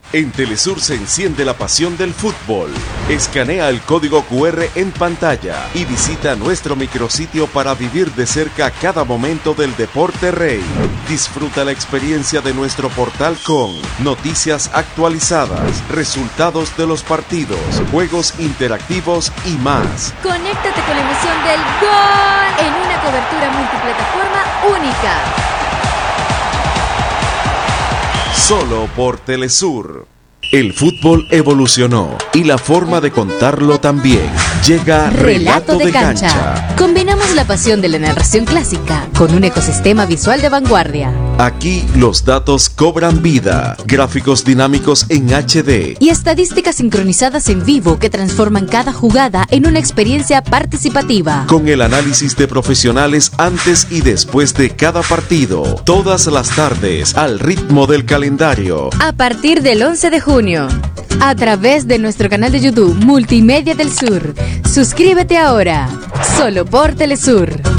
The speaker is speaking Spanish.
En Telesur se enciende la pasión del fútbol. Escanea el código QR en pantalla y visita nuestro micrositio para vivir de cerca cada momento del deporte rey. Disfruta la experiencia de nuestro portal con noticias actualizadas, resultados de los partidos, juegos interactivos y más. Conéctate con la emoción del gol en una cobertura multiplataforma única. Solo por Telesur. El fútbol evolucionó y la forma de contarlo también. Llega Relato de Cancha. Combinamos la pasión de la narración clásica con un ecosistema visual de vanguardia. Aquí los datos cobran vida, gráficos dinámicos en HD y estadísticas sincronizadas en vivo que transforman cada jugada en una experiencia participativa. Con el análisis de profesionales antes y después de cada partido, todas las tardes al ritmo del calendario. A partir del 11 de junio, a través de nuestro canal de YouTube Multimedia del Sur. Suscríbete ahora, solo por Telesur.